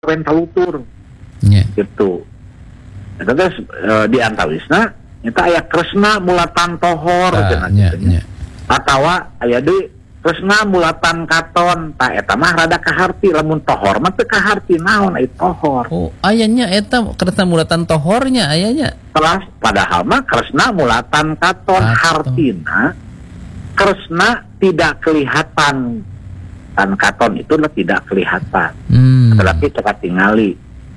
kawen talutur Nya. gitu. Eta teh di antawisna eta aya kresna mulatan tohor Nya. atawa aya deui kresna mulatan katon. Tah eta mah rada kaharti, lamun tohor mah teu kaharti naon ai tohor. Oh, ayanya eta kresna mulatan tohornya ayanya. Telas padahal mah kresna mulatan katon, hartina kresna tidak kelihatan. Tan katon itu tidak kelihatan. Tetapi cekat tingali.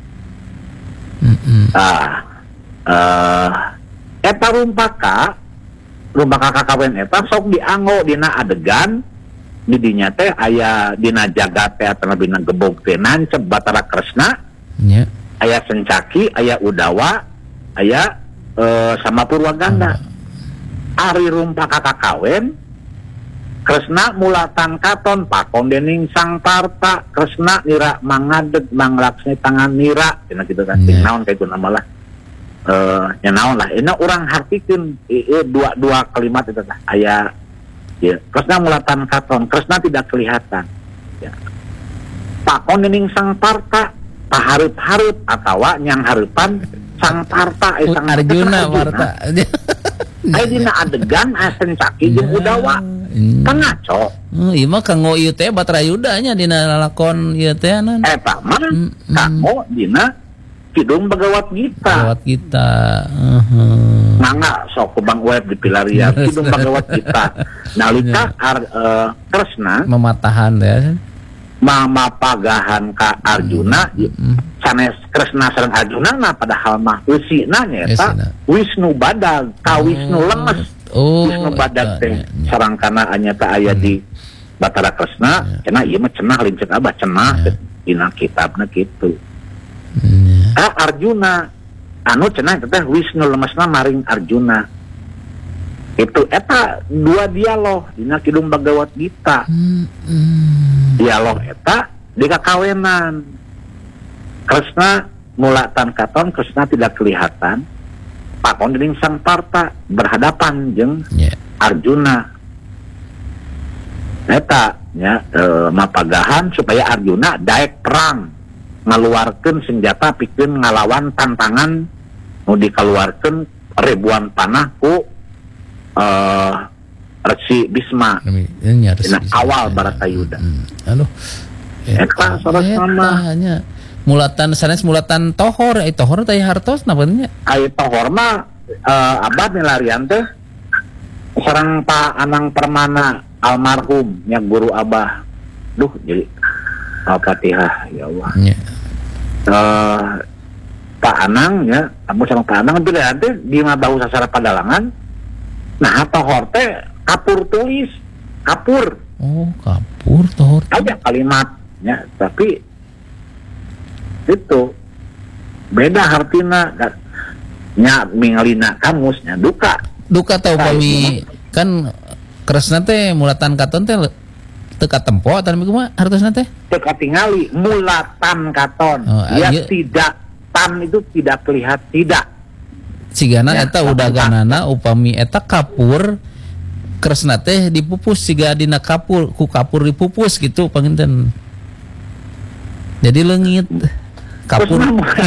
Eta rumpaka kakawen eta sok dianggo dina adegan di dinya teh aya dina jagat teh atawa dina gebog teh nancep Batara Kresna. Nya. Aya Sencaki, aya Udawa, aya sama Purwaganda. Ari rumpaka kakawen Kresna mulatan katon pakon dening sang parta Kresna nira mangadeg manglaksani tangan nira cenah kitu kan naon kayak guna malah nya naon lah ini urang hartikeun dua kalimat itu tah aya ya Kresna mulatan katon Kresna tidak kelihatan ya pakon dening sang parta pahareup-hareup atawa nyang hareupan sang parta sang Arjuna parta aya dina adegan Sencaki jeung Udawa pangaco. Ieu mah kanggo ieu teh Batrayuda nya dina lalakon ieu teh naon. Eta mah kanggo dina Kidung Bagawat Gita. Bagawat Gita. Mangga sok Bang Web dipilarian Kidung Bagawat Gita. Nalika Kresna mematahan teh mamapagahan ka Arjuna sanes Kresna sareng Arjuna na padahal mah eusina nya eta Wisnu Badag ka Wisnu lemes. Wisnu Badag teh sareng kana anyata aya di Batara Kresna cenah ieu mah cenah lincet abah cenah dina kitabna kitu. Arjuna anu cenah teh Wisnu lemesna maring Arjuna. Itu eta dua dialog dina Kidung Bagawat Gita. Dialog eta di kakawenan. Kresna mulatan katon Kresna tidak kelihatan. Pakon dening sang parta berhadapan jeung Arjuna. Eta nya mapagahan supaya Arjuna daek perang ngaluarkeun senjata pikeun ngalawan tantangan nu dikaluarkeun ribuan panah ku Resi Bisma. Dina awal Baratayuda. Aduh. Eta sanes nama mulatan sanes mulatan tohor tohor teh hartos napa nya? Ai tohor mah abad milarian teh sareng Pak Anang Permana almarhum nya guru abah. Duh jadi Al-Fatihah ya Allah. Pak Anang ya, amun sama Pak Anang pilihan teh di Mabau Sasara Padalangan. Nah tohor teh kapur tulis kapur. Oh kapur tohor. Ada kalimatnya tapi itu beda hartina nya mingalina kamusnya duka tau kami kan Kresna teh mulatan katon teh teu katempo atawa kumaha hartosna teh teu katingali mulatan katon tidak tan itu tidak kelihatan tidak sigana eta udaganana upami eta kapur Kresna teh dipupus siga dina kapur ku kapur dipupus gitu panginten jadi leungit kapur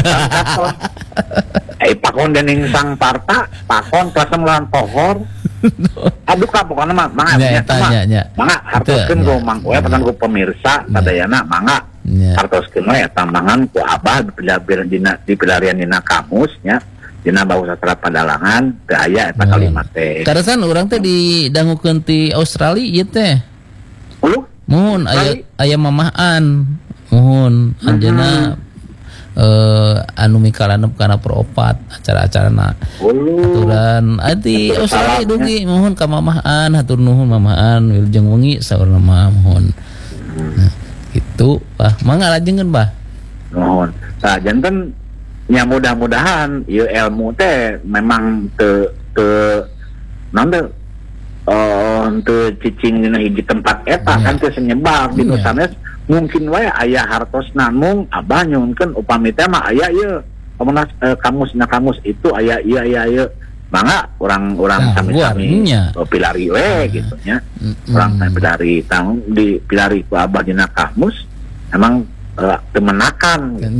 pakon dening sang parta pakon klasa melawan tohor aduh kapokana mah mangga mangga hartoskeun ku mangkoe patan ku pemirsa sadayana mangga hartoskeun we eta mangan ku abah dipilarian dina kamus nya dina Bau Sastra Padalangan teu aya eta kalimat teh karesan urang teh didangukeun ti Australia ieu teh muhun aya mamahan muhun anjeunna anu mikalanep kana peropat acara-acarana aturan adi Australia dugi mohon ka mamahan hatur nuhun mamahan wilujeng wengi saurna mah mohon gitu bah mangga lajengkeun bah mohon tah janten nya mudah-mudahan ieu ilmu teh memang teu naon teh teu cicing dina hiji tempat eta kan teu senyebar di sanes mungkin wae aya hartosna mung abah nyunkeun upami teh mah aya ieu kamus itu aya ieu mangga urang sami-sami pilari we gitu nya urang pilari tanggung di pilari ku abah dina kamus emang temenakan